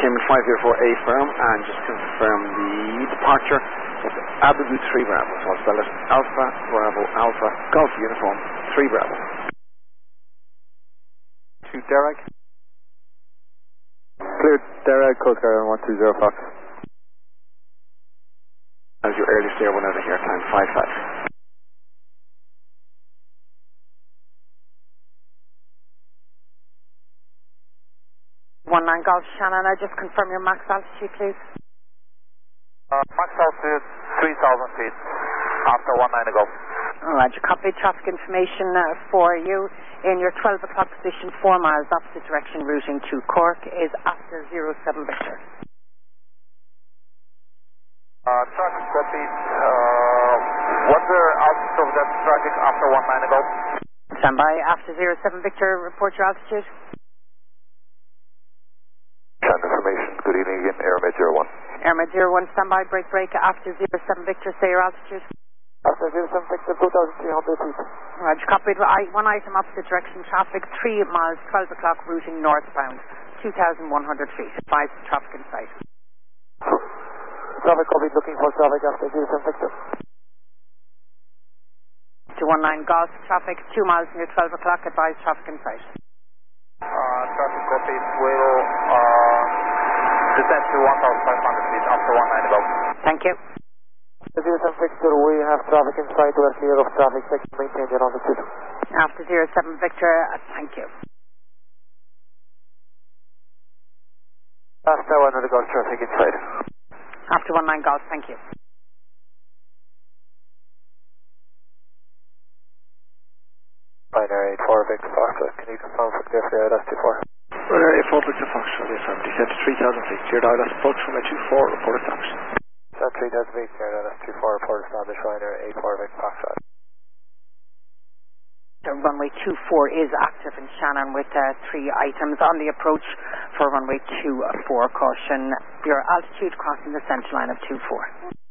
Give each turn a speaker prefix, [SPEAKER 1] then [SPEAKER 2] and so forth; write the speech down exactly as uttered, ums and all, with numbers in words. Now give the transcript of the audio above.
[SPEAKER 1] Cayman five zero four A firm, and just confirm the departure. It's Abu three Bravo, so I'll spell it Alpha Bravo Alpha Golf Uniform three Bravo.
[SPEAKER 2] To Derek.
[SPEAKER 3] Cleared Derek, Coast Guard one two zero Fox.
[SPEAKER 1] As your earliest air one out of here, time five five.
[SPEAKER 4] One nine Golf Shannon, I just confirm your max altitude, please.
[SPEAKER 2] Uh, max altitude three thousand feet after one nine ago.
[SPEAKER 4] Roger, copy. Traffic information uh, for you. In your twelve o'clock position, four miles opposite direction, routing to Cork is after zero seven Victor.
[SPEAKER 2] Uh, traffic copy. Uh, what's the altitude of that traffic after one nine ago?
[SPEAKER 4] Stand by. After zero seven Victor, report your altitude.
[SPEAKER 3] Shannon information. Good evening again, Airmed zero one.
[SPEAKER 4] Airmed zero one, stand by. Break, break. After zero seven Victor, say your altitude.
[SPEAKER 3] After zero seven Victor, two thousand three hundred feet.
[SPEAKER 4] Roger, copied. I, one item opposite direction, traffic, three miles, twelve o'clock, routing northbound, two thousand one hundred feet. Advise the traffic in sight.
[SPEAKER 3] Traffic copied, looking for traffic after zero seven Victor.
[SPEAKER 4] To one nine Golf, traffic, two miles near twelve o'clock, advise traffic in sight.
[SPEAKER 2] Uh, traffic copied, will uh, descend to one thousand five hundred feet after one nine ago.
[SPEAKER 4] Thank you.
[SPEAKER 3] zero seven Victor, we have traffic in sight, we are clear of traffic, section maintain your altitude.
[SPEAKER 4] After zero seven Victor, uh, thank you.
[SPEAKER 3] After one nine Golf, traffic inside.
[SPEAKER 4] After one nine Golf, thank you.
[SPEAKER 3] Binary eight four Victor Foxtrot, can you confirm for clear for the I L S two four?
[SPEAKER 1] Binary eight four Victor Foxtrot, yes, I'm descent to three thousand feet, cleared I L S approach from a two four, report established.
[SPEAKER 3] Descent three thousand feet, cleared I L S two four, report established, Binary eight four Victor Foxtrot.
[SPEAKER 4] The runway two four is active in Shannon with uh, three items on the approach for runway two four. Caution, your altitude crossing the centre line of two four.